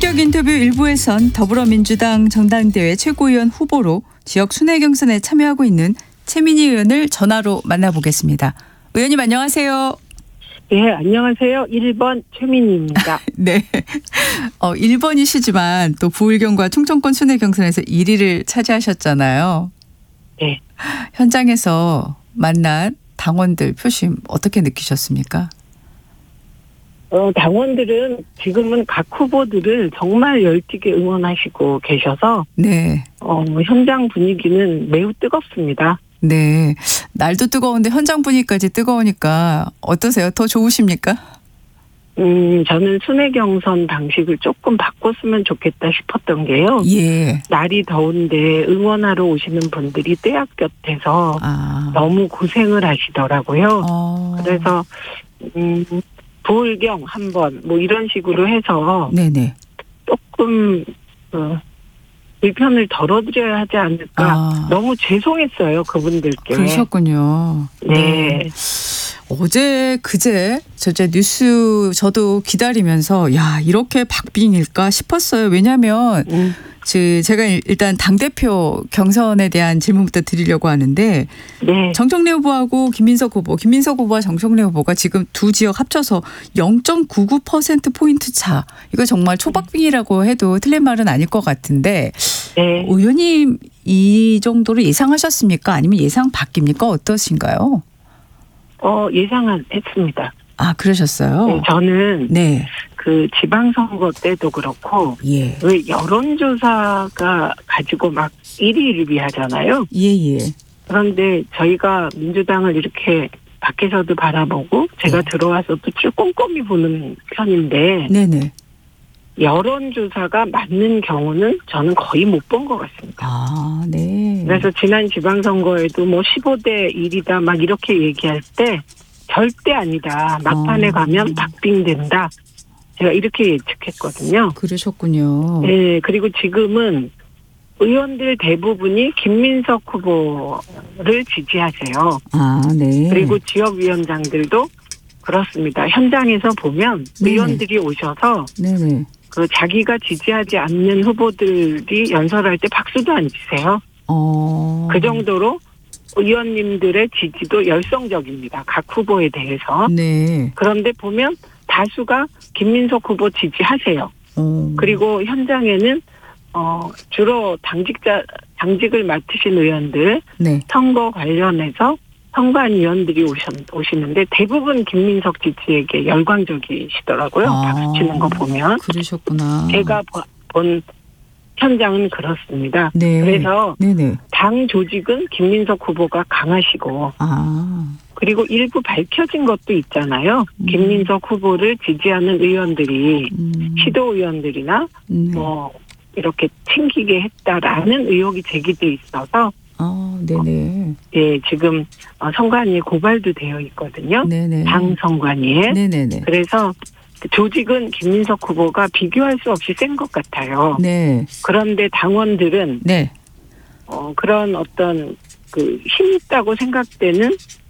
본격 인터뷰 1부에선 더불어민주당 전당대회 최고위원 후보로 지역 순회 경선에 참여하고 있는 최민희 의원을 전화로 만나보겠습니다. 의원님 안녕하세요. 네, 안녕하세요. 1번 최민희입니다. 네. 1번이시지만 또 부울경과 충청권 순회 경선에서 1위를 차지하셨잖아요. 네. 현장에서 만난 당원들 표심 어떻게 느끼셨습니까? 당원들은 지금은 각 후보들을 정말 열띠게 응원하시고 계셔서 네. 현장 분위기는 매우 뜨겁습니다. 네. 날도 뜨거운데 현장 분위기까지 뜨거우니까 어떠세요? 더 좋으십니까? 저는 순회 경선 방식을 조금 바꿨으면 좋겠다 싶었던 게요. 예. 날이 더운데 응원하러 오시는 분들이 떼약 곁에서 너무 고생을 하시더라고요. 그래서 부울경 한번 뭐 이런 식으로 해서 네네. 조금 불편을 덜어드려야 하지 않을까. 너무 죄송했어요, 그분들께. 그러셨군요. 네. 어제 그제 뉴스 저도 기다리면서 야 이렇게 박빙일까 싶었어요. 왜냐하면 제가 일단 당대표 경선에 대한 질문부터 드리려고 하는데 네. 정청래 후보하고 김민석 후보와 정청래 후보가 지금 두 지역 합쳐서 0.99%포인트 차. 이거 정말 초박빙이라고 해도 틀린 말은 아닐 것 같은데 네. 의원님 이 정도로 예상하셨습니까? 아니면 예상 바뀝니까? 어떠신가요? 예상은 했습니다. 아, 그러셨어요? 네, 저는 네. 그 지방선거 때도 그렇고 예. 왜 여론조사가 가지고 막 1위를 위하잖아요. 예예. 그런데 저희가 민주당을 이렇게 밖에서도 바라보고 제가 들어와서도 쭉 꼼꼼히 보는 편인데 네네. 여론조사가 맞는 경우는 저는 거의 못 본 것 같습니다. 아, 네. 그래서 지난 지방선거에도 뭐 15대 1이다 막 이렇게 얘기할 때 절대 아니다. 막판에 가면 박빙된다. 제가 이렇게 예측했거든요. 그러셨군요. 네. 그리고 지금은 의원들 대부분이 김민석 후보를 지지하세요. 아, 네. 그리고 지역위원장들도 그렇습니다. 현장에서 보면 네네. 의원들이 오셔서 네네. 그 자기가 지지하지 않는 후보들이 연설할 때 박수도 안 치세요. 그 정도로 의원님들의 지지도 열성적입니다. 각 후보에 대해서. 네. 그런데 보면 다수가 김민석 후보 지지하세요. 그리고 현장에는 주로 당직을 맡으신 의원들 네. 선거 관련해서 선관위원들이 오시는데 대부분 김민석 지지에게 열광적이시더라고요. 박수 치는 거 보면. 그러셨구나. 제가 본 현장은 그렇습니다. 네. 그래서 네네. 당 조직은 김민석 후보가 강하시고 그리고 일부 밝혀진 것도 있잖아요. 김민석 후보를 지지하는 의원들이 시도의원들이나 뭐 이렇게 챙기게 했다라는 의혹이 제기돼 있어서 네네. 예, 지금 선관위에 고발도 되어 있거든요. 네네. 당 선관위에. 네네네. 그래서 조직은 김민석 후보가 비교할 수 없이 센 것 같아요. 네. 그런데 당원들은 네. 그런 어떤 그 힘 있다고 생각되는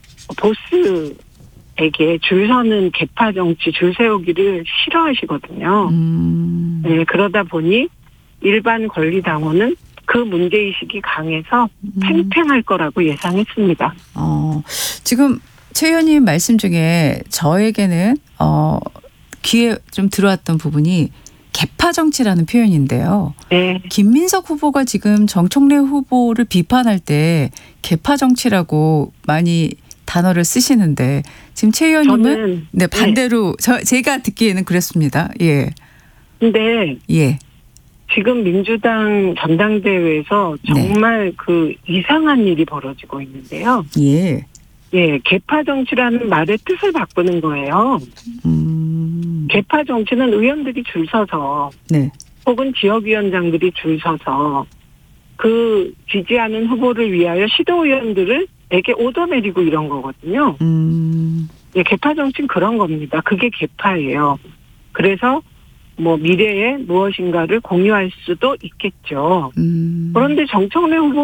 보스에게 줄 서는 개파 정치 줄 세우기를 싫어하시거든요. 네, 그러다 보니 일반 권리당원은 그 문제의식이 강해서 팽팽할 거라고 예상했습니다. 지금 최 의원님 말씀 중에 저에게는 귀에 좀 들어왔던 부분이 개파 정치라는 표현인데요. 네. 김민석 후보가 지금 정청래 후보를 비판할 때 개파 정치라고 많이 단어를 쓰시는데 지금 최 의원님은 네, 반대로 제가 듣기에는 그랬습니다. 예. 근데 예. 지금 민주당 전당대회에서 정말 그 이상한 일이 벌어지고 있는데요. 예. 예, 개파 정치라는 말의 뜻을 바꾸는 거예요. 개파 정치는 의원들이 줄 서서 네. 혹은 지역위원장들이 줄 서서 그 지지하는 후보를 위하여 시도의원들에게 오더 내리고 이런 거거든요. 예, 개파 정치는 그런 겁니다. 그게 개파예요. 그래서 뭐 미래에 무엇인가를 공유할 수도 있겠죠. 그런데 정청래 후보